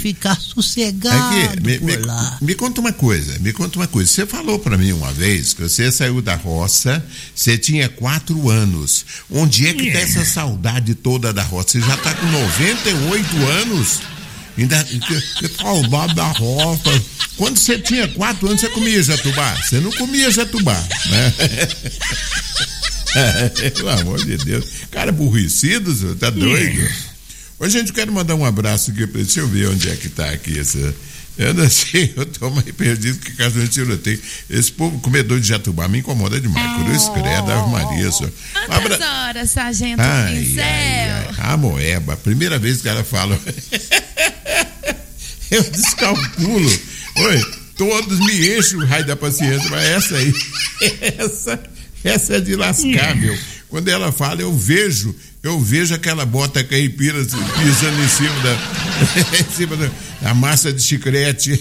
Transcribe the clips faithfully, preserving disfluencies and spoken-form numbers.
ficar sossegado Aqui, me, por me, lá. Me conta uma coisa, me conta uma coisa. Você falou pra mim uma vez que você saiu da roça, você tinha quatro anos. Onde é que tá essa saudade toda da roça? Você já tá com noventa e oito anos? Ainda que saudade da roça. Quando você tinha quatro anos, você comia jatubá? Você não comia jatubá, né? Pelo amor de Deus. Cara aborrecido, você tá doido? Ô, gente, eu quero mandar um abraço aqui pra deixa eu ver onde é que tá aqui essa. Eu não sei, eu tô mais perdido que caso de tiroteio. Esse povo comedor de jatubá me incomoda demais. Por isso, credo, Ave Maria. Só. Quantas Abra... horas, sargento ai, Pincel? Ai, ai. A moeba, a primeira vez que ela fala. Eu descalculo. Oi, todos me enchem o raio da paciência, mas essa aí, essa, essa é de lascar, meu. Quando ela fala, eu vejo, eu vejo aquela bota caipira pisando em cima da, em cima da, da massa de chiclete.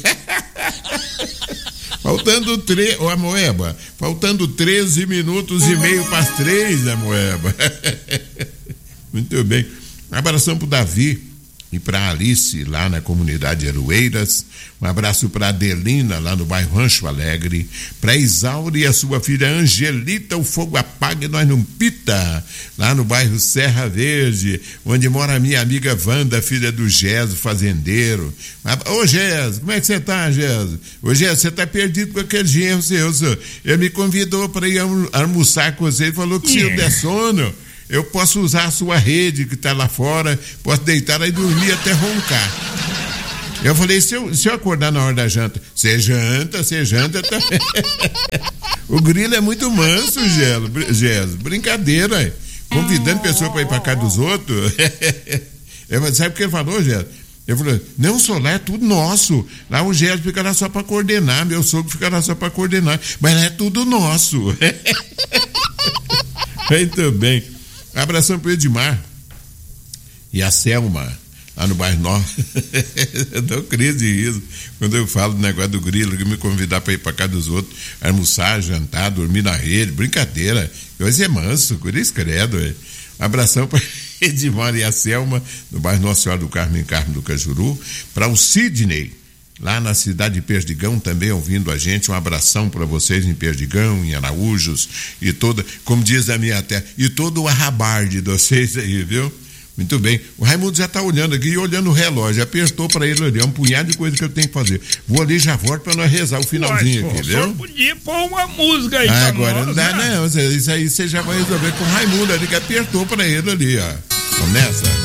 Faltando três, ô Amoeba, faltando treze minutos e meio para as três, Amoeba. Muito bem. Um abração pro Davi e para Alice, lá na comunidade Aroeiras. Um abraço para Adelina, lá no bairro Rancho Alegre. Para Isaura e a sua filha Angelita, o fogo apaga e nós não pita. Lá no bairro Serra Verde, onde mora a minha amiga Wanda, filha do Geso, fazendeiro. Ô Geso, como é que você tá, Geso? Ô Geso, você tá perdido com aquele genro seu, seu. Ele me convidou para ir almoçar com você. Ele falou que se eu der sono, eu posso usar a sua rede que está lá fora, posso deitar aí e dormir até roncar. Eu falei, se eu, se eu acordar na hora da janta, você janta, você janta também. O grilo é muito manso, Gelo, Gelo, brincadeira, convidando pessoa para ir para casa dos outros. Eu falei, sabe o que ele falou, Gelo? Eu falei, não, só lá é tudo nosso. Lá o Gelo fica lá só para coordenar, meu sogro fica lá só para coordenar, mas lá é tudo nosso. Muito bem. Abração pro Edmar e a Selma, lá no bairro Norte. Eu dou crise de riso quando eu falo do negócio do grilo, que me convidar para ir para casa dos outros, almoçar, jantar, dormir na rede, brincadeira. Hoje é manso, por isso credo. É. Abração para Edmar e a Selma, no bairro Nossa Senhora do Carmo, em Carmo do Cajuru. Para o Sidney, lá na cidade de Perdigão, também ouvindo a gente. Um abração para vocês em Perdigão, em Araújos e toda, como diz a minha terra, e todo o arrabarde de vocês aí, viu? Muito bem. O Raimundo já está olhando aqui e olhando o relógio. Apertou para ele ali, é um punhado de coisa que eu tenho que fazer. Vou ali, já volto para nós rezar o finalzinho. Ué, aqui, viu? Só podia pôr uma música aí. Ah, agora nós, não dá, né? não. Isso aí você já vai resolver com o Raimundo ali, que apertou para ele ali, ó. Vamos nessa?